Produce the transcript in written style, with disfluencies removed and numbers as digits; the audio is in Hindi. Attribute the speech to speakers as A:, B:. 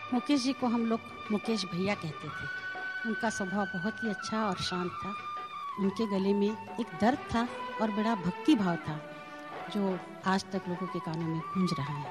A: मुकेश जी को हम लोग मुकेश भैया कहते थे। उनका स्वभाव बहुत ही अच्छा और शांत था। उनके गले में एक दर्द था और बड़ा भक्ति भाव था, जो आज तक लोगों के कानों में गूंज रहा है।